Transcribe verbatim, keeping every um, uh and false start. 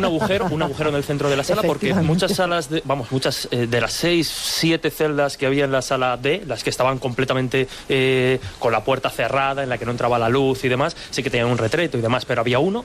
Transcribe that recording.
un agujero, un agujero en el centro de la sala, porque muchas salas, de, vamos, muchas eh, de las seis, siete celdas que había en la sala D, las que estaban completamente eh, con la puerta cerrada, en la que no entraba la luz y demás, sí que tenían un retrete y demás, pero había uno